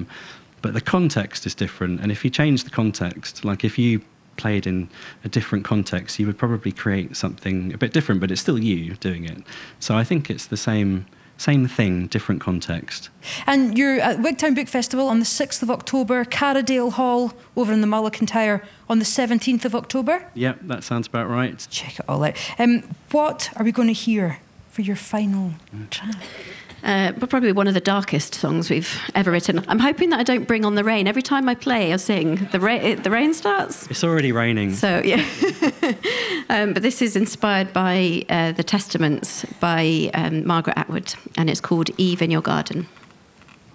But the context is different. And if you change the context, like if you played in a different context, you would probably create something a bit different, but it's still you doing it. So I think it's the same thing, different context. And you're at Wigtown Book Festival on the 6th of October, Carradale Hall over in the Mull of Kintyre on the 17th of October? Yeah, that sounds about right. Check it all out. What are we going to hear for your final track? Probably one of the darkest songs we've ever written. I'm hoping that I don't bring on the rain. Every time I play or sing, the rain starts. It's already raining. So, yeah. But this is inspired by The Testaments by Margaret Atwood, and it's called Eve in Your Garden.